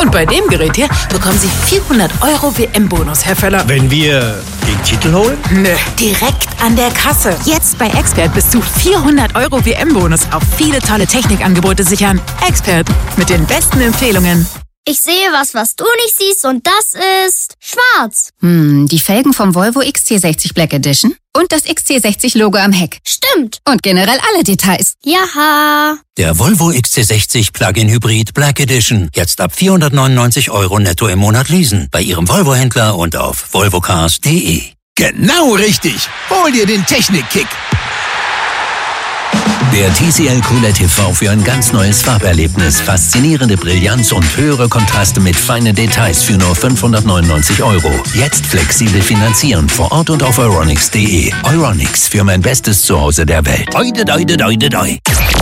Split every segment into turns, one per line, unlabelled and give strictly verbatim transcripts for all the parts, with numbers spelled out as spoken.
Und bei dem Gerät hier bekommen Sie vierhundert Euro W M-Bonus, Herr Völler.
Wenn wir den Titel holen?
Nö, direkt an der Kasse. Jetzt bei Expert bis zu vierhundert Euro W M-Bonus auf viele tolle Technikangebote sichern. Expert, mit den besten Empfehlungen.
Ich sehe was, was du nicht siehst, und das ist schwarz.
Hm, die Felgen vom Volvo X C sechzig Black Edition und das X C sechzig Logo am Heck.
Stimmt.
Und generell alle Details.
Jaha.
Der Volvo X C sechzig Plug-in Hybrid Black Edition. Jetzt ab vierhundertneunundneunzig Euro netto im Monat leasen. Bei Ihrem Volvo-Händler und auf volvocars punkt de.
Genau richtig. Hol dir den Technik-Kick.
Der T C L Q L E D T V für ein ganz neues Farberlebnis. Faszinierende Brillanz und höhere Kontraste mit feinen Details für nur fünfhundertneunundneunzig Euro. Jetzt flexibel finanzieren vor Ort und auf euronics punkt de. Euronics, für mein bestes Zuhause der Welt. Oide, oide, oide, oide.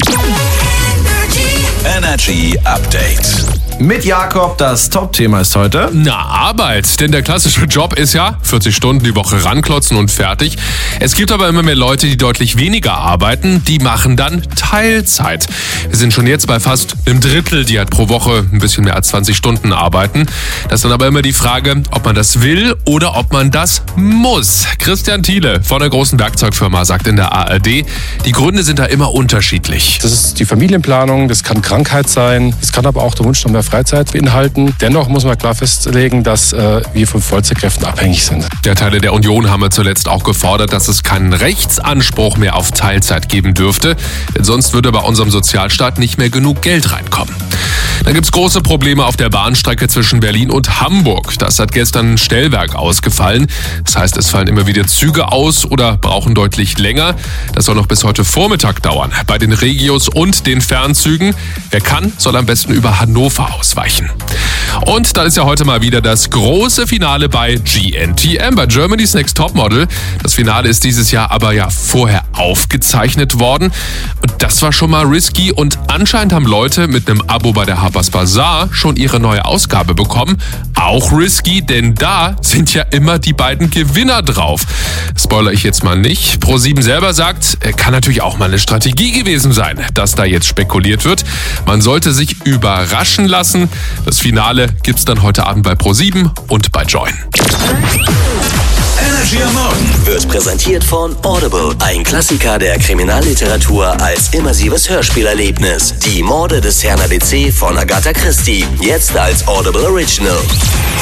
Energy Update.
Mit Jakob, das Top-Thema ist heute...
Na, Arbeit. Denn der klassische Job ist ja vierzig Stunden die Woche ranklotzen und fertig. Es gibt aber immer mehr Leute, die deutlich weniger arbeiten. Die machen dann Teilzeit. Wir sind schon jetzt bei fast einem Drittel, die halt pro Woche ein bisschen mehr als zwanzig Stunden arbeiten. Das ist dann aber immer die Frage, ob man das will oder ob man das muss. Christian Thiele von der großen Werkzeugfirma sagt in der A R D, die Gründe sind da immer unterschiedlich.
Das ist die Familienplanung, das kann Krankheit sein, es kann aber auch der Wunsch nach mehr Freizeit beinhalten. Dennoch muss man klar festlegen, dass äh, wir von Vollzeitkräften abhängig sind.
Der Teile der Union haben wir zuletzt auch gefordert, dass es keinen Rechtsanspruch mehr auf Teilzeit geben dürfte, denn sonst würde bei unserem Sozialstaat nicht mehr genug Geld reinkommen. Dann gibt es große Probleme auf der Bahnstrecke zwischen Berlin und Hamburg. Das hat gestern ein Stellwerk ausgefallen. Das heißt, es fallen immer wieder Züge aus oder brauchen deutlich länger. Das soll noch bis heute Vormittag dauern. Bei den Regios und den Fernzügen. Wer kann, soll am besten über Hannover ausweichen. Und dann ist ja heute mal wieder das große Finale bei G N T M, bei Germany's Next Topmodel. Das Finale ist dieses Jahr aber ja vorher aufgezeichnet worden. Und das war schon mal risky und anscheinend haben Leute mit einem Abo bei der Harper's Bazaar schon ihre neue Ausgabe bekommen. Auch risky, denn da sind ja immer die beiden Gewinner drauf. Spoiler ich jetzt mal nicht. ProSieben selber sagt, kann natürlich auch mal eine Strategie gewesen sein, dass da jetzt spekuliert wird. Man sollte sich überraschen lassen. Das Finale gibt's dann heute Abend bei ProSieben und bei Joyn.
Energy am Morgen
Wird präsentiert von Audible, ein Klassiker der Kriminalliteratur als immersives Hörspielerlebnis. Die Morde des Herrn A B C von Agatha Christie, jetzt als Audible Original.